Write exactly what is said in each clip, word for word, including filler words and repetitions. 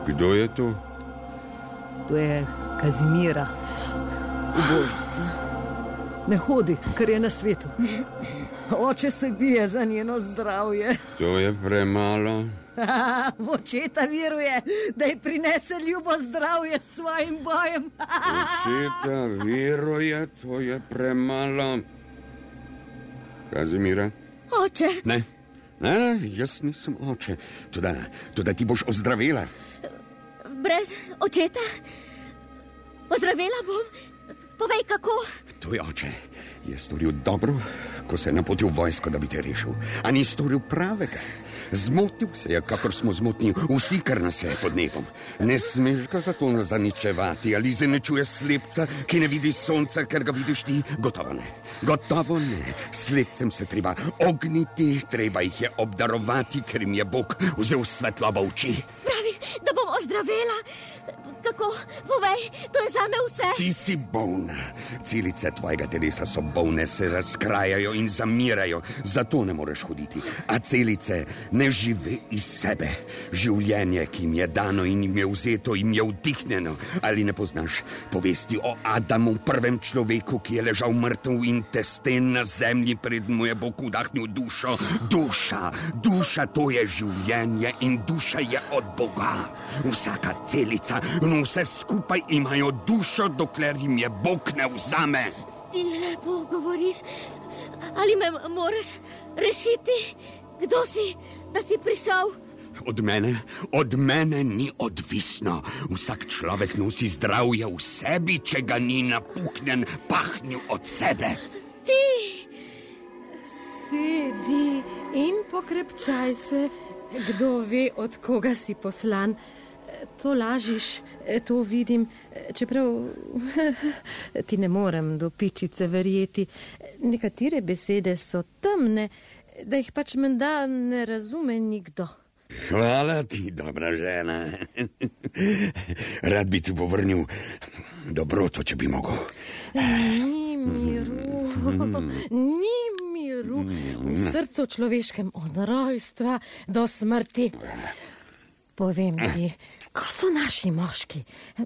Kdo je to? To je Kazimira, ubožnica. Ne hodi, ker je na svetu. Oče se bije za njeno zdravje. To je premalo. V očeta veruje, da ji prinese ljubo zdravje s svojim bojem. Očeta veruje, to je premalo. Kazimira? Oče. Ne, ne, jaz nisem oče. Toda, toda ti boš ozdravela. Brez očeta? Ozdravela bom? Povej, kako? Tvoj oče je storil dobro, ko se je napotil v vojsko, da bi te rešil. A ni storil pravega. Zmotil se je, kakor smo zmotni vsi, kar nas je pod nebom. Ne smeš ga zato zaničevati ali zaničuje slepca, ki ne vidi sonca, ker ga vidiš ti. Gotovo ne, gotovo ne. Slepcem se treba ogniti, treba jih je obdarovati, ker jim je Bog vzel svetlobo v oči. Praviš, da bom ozdravela? Kako? Povej, to je zame vse. Ti si bolna. Celice tvojega telesa so bolne, se razkrajajo in zamirajo, zato ne moreš hoditi. A celice ne žive iz sebe. Življenje, ki jim je dano in jim je vzeto, jim je vdihnjeno. Ali ne poznaš povesti o Adamu, prvem človeku, ki je ležal mrtev in testen na zemlji, pred mu je Bog vdahnil dušo? Duša, duša, to je življenje in duša je od Boga. Vsaka celica in vse skupaj imajo dušo, dokler jim je Bog ne vzame. Ti lepo govoriš. Ali me moraš rešiti? Kdo si, da si prišel? Od mene, od mene ni odvisno. Vsak človek nosi zdravje v sebi, če ga ni napuhnjen, pahnil od sebe. Ti! Sedi in pokrepčaj se. Kdo ve, od koga si poslan. To lažiš, to vidim, čeprav ti ne morem do pičice verjeti. Nekatere besede so temne, da jih pač menda ne razume nikdo. Hvala ti, dobra žena. Rad bi ti povrnil dobroto, če bi mogel. Ni miru, ni miru v srcu človeškem od rojstva do smrti. Povem ti, ko so naši moški,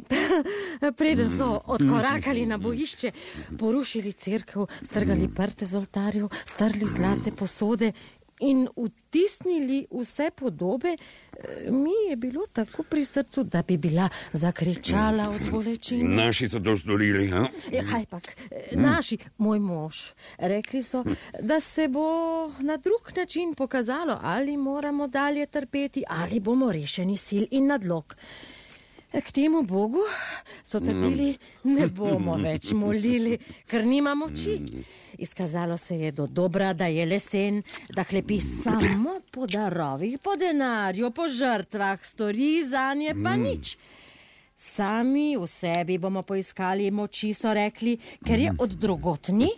preden so odkorakali na bojišče, porušili cerkev, strgali prte z oltarjev, strli zlate posode in vtisnili vse podobe, mi je bilo tako pri srcu, da bi bila zakričala od bolečine. Naši so to storili, ha? Kaj pak, naši, moj mož, rekli so, da se bo na drug način pokazalo, ali moramo dalje trpeti, ali bomo rešeni sil in nadlog. K temu Bogu so trpeli, ne bomo več molili, ker nima moči. Izkazalo se je do dobra, da je lesen, da klepi samo po darovih, po denarju, po žrtvah, stori zanje pa nič. Sami v sebi bomo poiskali moči, so rekli, ker je od drugotni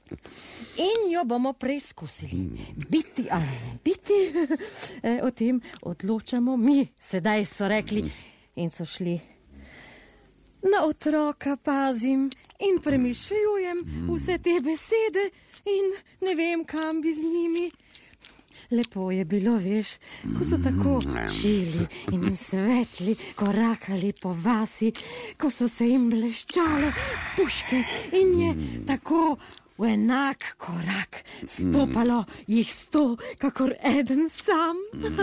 in jo bomo preizkusili. Biti ali ne biti, o tem odločamo mi, sedaj so rekli. In so šli. Na otroka pazim in premišljujem vse te besede in ne vem, kam bi z njimi. Lepo je bilo, veš, ko so tako čili in svetli korakali po vasi, ko so se jim bleščale puške in je tako v enak korak stopalo jih sto, kakor eden sam.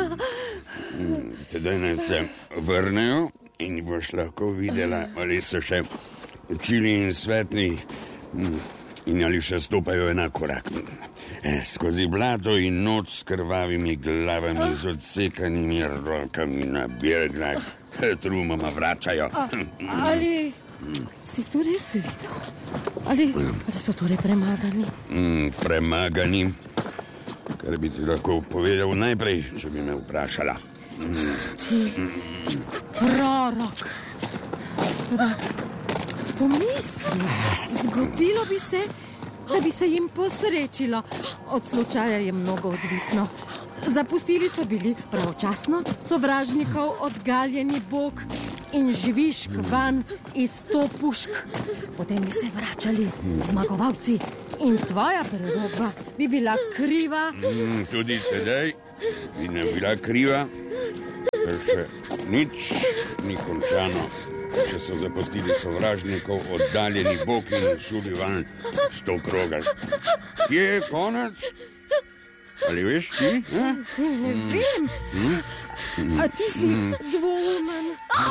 Tedaj naj se vrnejo in boš lahko videla, ali so še čili in svetli in ali še stopajo enak korak. Skozi blato in noč s krvavimi glavami, z odsekanimi rokami na belgrah, trumama vračajo. Ali si to res videl? Ali da so torej premagani? Mm, premagani? Kar bi ti lahko povedal najprej, če bi me vprašala. Ti prorok. Da, pomisli, zgodilo bi se, da bi se jim posrečilo. Od slučaja je mnogo odvisno. Zapustili so bili pravočasno sovražnikov odgaljeni Bog in žvižk van iz sto pušk. Potem bi se vračali zmagovalci in tvoja prerokba bi bila kriva. Mm, tudi sedaj bi ne bila kriva, ker še nič ni končano. Če so zapustili sovražnikov, oddaljeni bok in všudi van sto krogaš. Kje je konec? Ali veš ti? Ne vem. Hmm? A ti si hmm. dvoumen.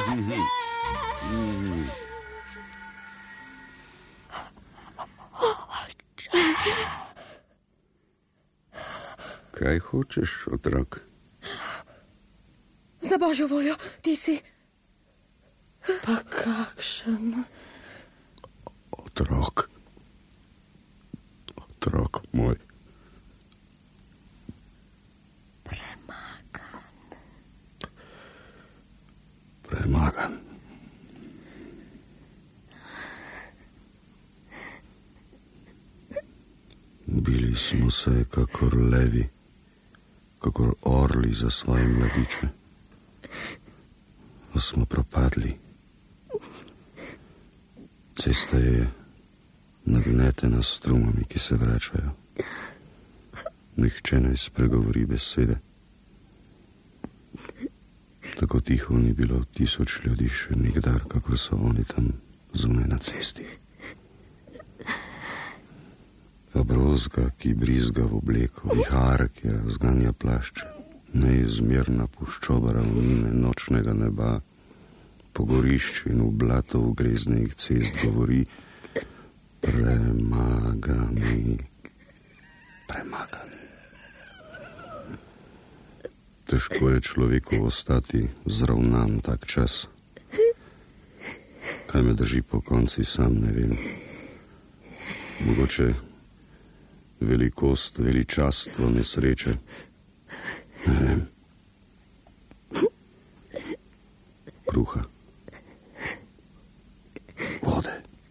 Hmm. Kaj hočeš, otrok? Za božjo voljo, ti si... Pa kakšen? Otrok. Otrok moj. Premagan. Premagan. Bili smo se kakor levi, kakor orli za svoje mladiče. Pa smo propadli. Cesta je nagnetena s strumami, ki se vračajo. Nihče ne spregovori besede. Tako tiho ni bilo tisoč ljudi še nikdar, kakor so oni tam zunaj na cesti. Obrozga, ki brizga v obleko, vihar, ki razganja plašče, neizmerna puščoba ravnine nočnega neba, po gorišču in v blato v greznih cest govori premagani, premagani. Težko je človeku ostati zravnan tak čas. Kaj me drži po konci, sam ne vem. Mogoče velikost, veličastvo, nesreče. Ne vem. Kruha. Vode.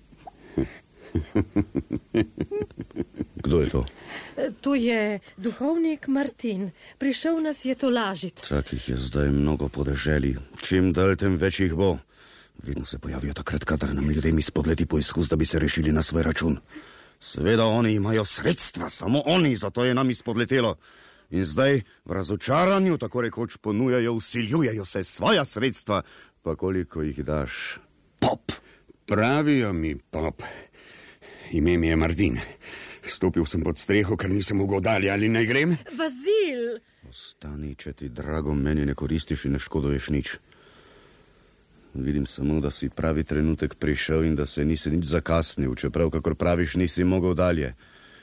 Kdo je to? To je duhovnik Martin. Prišel nas je tolažit. Takih je zdaj mnogo podeželi. Čim dalj, tem več jih bo. Vedno se pojavijo takrat, kadar nam ljudem izpodleti poizkus, da bi se rešili na svoj račun. Seveda oni imajo sredstva, samo oni, zato je nam izpodletelo. In zdaj v razočaranju tako rekoč ponujajo, vsiljujejo se svoja sredstva, pa koliko jih daš. Pop! Pravijo mi pop. Ime mi je Martin. Stopil sem pod streho, ker nisem mogel dalje, ali naj grem? Vazil! Ostani, če ti drago meni ne koristiš in ne škoduješ nič. Vidim samo, da si pravi trenutek prišel in da se nisi nič zakasnil, čeprav, kakor praviš, nisi mogel dalje.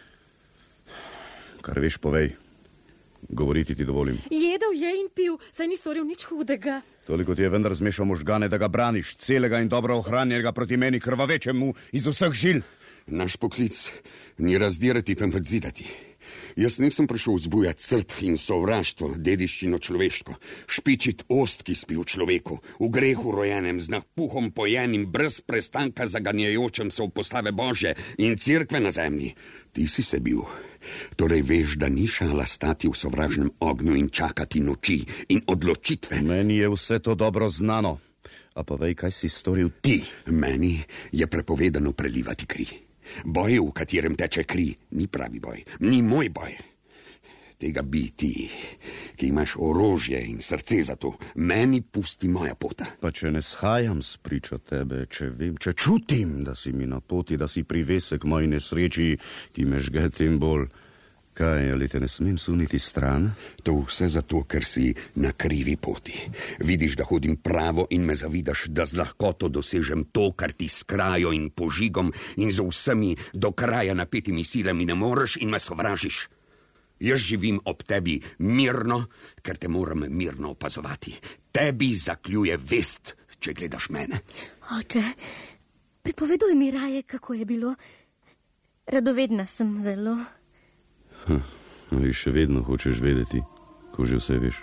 Kar veš, povej. Govoriti ti dovolim. Jedel je in pil, saj ni storil nič hudega. Toliko ti je vendar zmešal možgane, da ga braniš, celega in dobro ohranjenega proti meni krvavečemu iz vseh žil. Naš poklic ni razdirati, temveč zidati. Jaz nisem prišel vzbujati srd in sovraštvo, dediščino človeško, špičit ost, ki spi v človeku, v grehu rojenem, z napuhom pojenim, brez prestanka zaganjajočem se v postave Božje in cerkve na zemlji. Ti si se bil. Torej veš, da ni šala stati v sovražnem ognju in čakati noči in odločitve. Meni je vse to dobro znano. A povej, kaj si storil ti? Meni je prepovedano prelivati kri. Boj, v katerem teče kri, ni pravi boj, ni moj boj. Tega bi ti, ki imaš orožje in srce za to, meni pusti moja pota. Pa če ne shajam s pričo tebe, če vem, če čutim, da si mi na poti, da si privesek moji nesreči, ki me žge tem bolj. Kaj, ali te ne smem suniti stran? To vse zato, ker si na krivi poti. Vidiš, da hodim pravo in me zavidaš, da z lahkoto dosežem to, kar ti s krajo in požigom in z vsemi do kraja napetimi silami ne moreš in me sovražiš. Jaz živim ob tebi mirno, ker te moram mirno opazovati. Tebi zakljuje vest, če gledaš mene. Oče, pripoveduj mi raje, kako je bilo. Radovedna sem zelo. Hm, ali še vedno hočeš vedeti, ko že vse veš?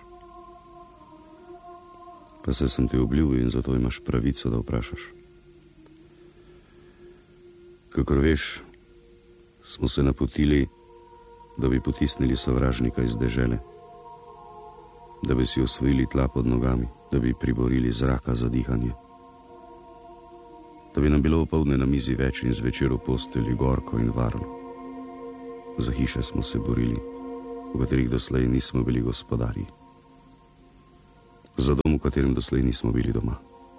Pa se sem ti obljubil in zato imaš pravico, da vprašaš. Kakor veš, smo se napotili, da bi potisnili sovražnika iz dežele, da bi si osvojili tla pod nogami, da bi priborili zraka za dihanje, da bi nam bilo opoldne na mizi več in zvečer v posteli gorko in varno. Za hiše smo se borili, v katerih doslej nismo bili gospodarji. Za dom, v katerem doslej nismo bili doma.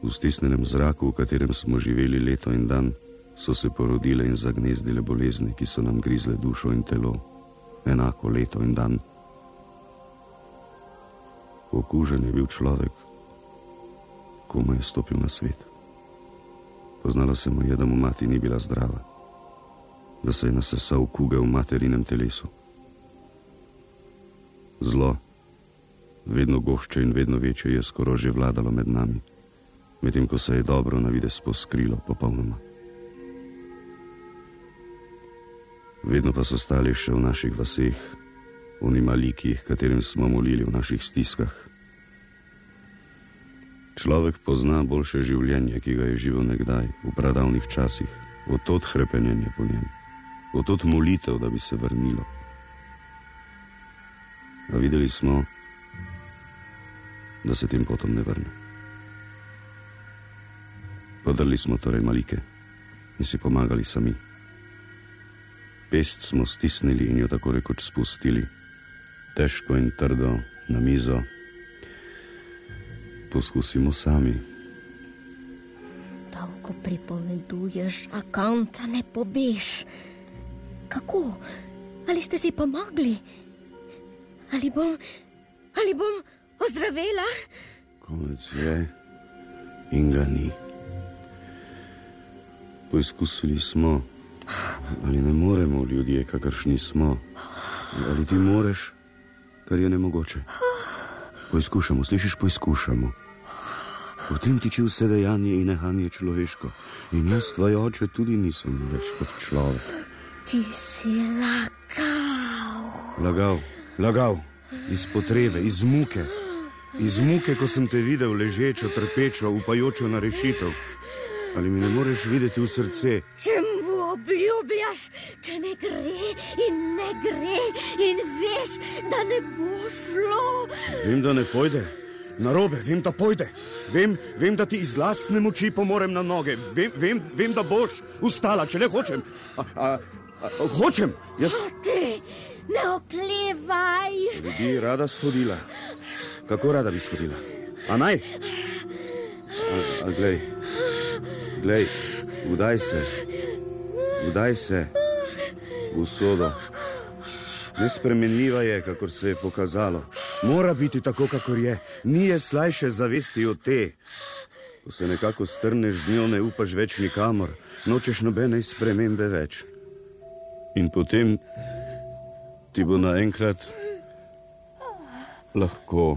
V stisnenem zraku, v katerem smo živeli leto in dan, so se porodile in zagnezdile bolezni, ki so nam grizle dušo in telo, enako leto in dan. Okužen je bil človek, komaj je stopil na svet. Poznalo se mu je, da mu mati ni bila zdrava, da se je nasesal kuge v materinem telesu. Zlo, vedno gošče in vedno večje, je skoraj že vladalo med nami, medtem ko se je dobro na videz poskrilo popolnoma. Vedno pa so stali še v naših vaseh, oni maliki, katerim smo molili v naših stiskah. Človek pozna boljše življenje, ki ga je živel nekdaj, v pradavnih časih, od tod hrepenjenje po njem, od tod molitev, da bi se vrnilo. A videli smo, da se tem potom ne vrne. Podrli smo torej malike in si pomagali sami. Pest smo stisnili in jo tako rekoč spustili, težko in trdo na mizo. Poskusimo sami. Dolgo pripoveduješ, a konca ne poveš. Kako? Ali ste si pomogli? Ali bom, ali bom ozdravela? Konec je in ga ni. Poizkusili smo, ali ne moremo ljudje, kakršni smo. Ali ti moreš, kar je nemogoče. Poizkušamo, slišiš, poizkušamo. V tem tiči vse dejanje in nehanje človeško. In jaz, tvoj oče, tudi nisem več kot človek. Ti si lagal. Lagal, lagal. Iz potrebe, iz muke. Iz muke, ko sem te videl ležečo, trpečo, upajočo na rešitev. Ali mi ne moreš videti v srce? Če mu obljubljaš, če ne gre in ne gre in veš, da ne bo šlo. Vem, da ne pojde. Narobe, vem, da pojde. Vem, vem, da ti iz lastne moči pomorem na noge. Vem, vem, vem, da boš ustala, če le hočem. A, a, a, hočem, jaz... Ti, ne oklevaj. Bi rada shodila. Kako rada bi shodila? A naj? A, a glej, glej, vdaj se, vdaj se v usodo. Nespremenljiva je, kakor se je pokazalo. Mora biti tako, kakor je. Ni je slajše zavesti od te. Ko se nekako strneš z njo, ne upaš več nikamor. Nočeš nobene spremembe več. In potem ti bo naenkrat lahko.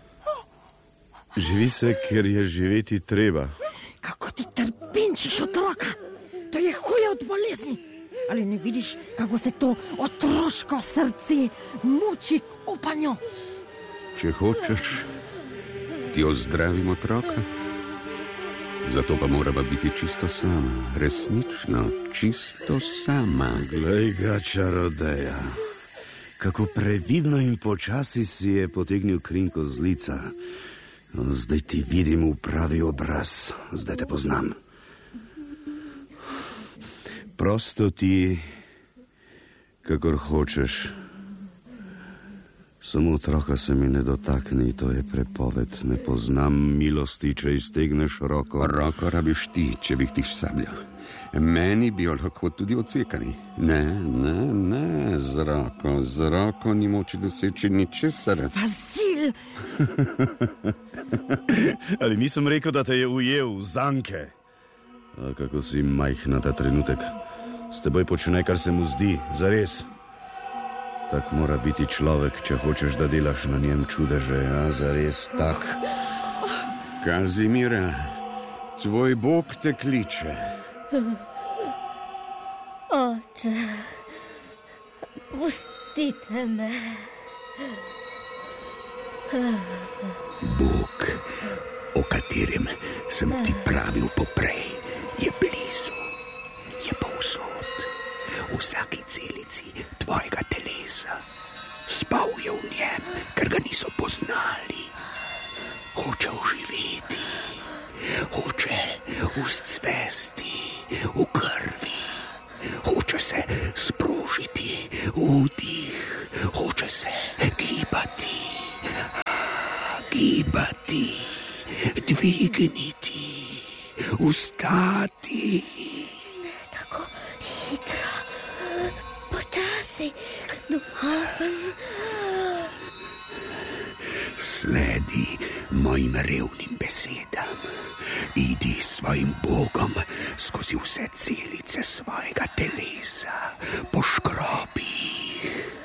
Živi se, ker je živeti treba. Kako ti trpinčiš otroka? To je huje od bolezni. Ali ne vidiš, kako se to otroško srce muči k upanju? Če hočeš, ti ozdravim otroka. Zato pa morava biti čisto sama. Resnično, čisto sama. Glej ga, čarodeja. Kako previdno in počasi si je potegnil krinko z lica. Zdaj ti vidim v pravi obraz. Zdaj te poznam. Prosto ti, kakor hočeš. Samo otroka se mi ne dotakni, to je prepoved. Ne poznam milosti, če iztegneš roko. Roko rabiš ti, če vihtiš sabljo. Meni bi jo lahko tudi odsekali. Ne, ne, ne, z roko, z roko ni moči doseči ničesar. Vasil! Ali nisem rekel, da te je ujel v zanke? A kako si majhna ta trenutek. S teboj počne, kar se mu zdi, zares. Tak mora biti človek, če hočeš, da delaš na njem čudeže, a zares tak. Kazimira, tvoj Bog te kliče. Oče, pustite me. Bog, o katerem sem ti pravil poprej, je blizu, je povsod, v vsaki celici tvojega telesa. Spal je v njem, ker ga niso poznali. Hoče oživeti, hoče vzcvesti v krvi, hoče se sprožiti v dih, hoče se gibati, gibati, dvigniti. vstati. Ne tako hitro, počasi, duhoven. Sledi mojim revnim besedam. Idi s svojim Bogom skozi vse celice svojega telesa. Poškrobi.